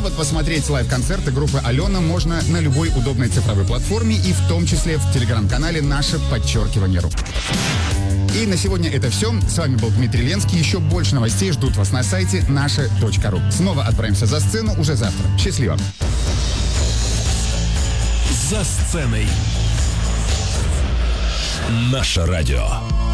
А вот посмотреть лайв-концерты группы Алена можно на любой удобной цифровой платформе и в том числе в телеграм-канале #_ру. И на сегодня это все. С вами был Дмитрий Ленский. Еще больше новостей ждут вас на сайте наше.ру. Снова отправимся за сцену уже завтра. Счастливо. За сценой. Наше радио.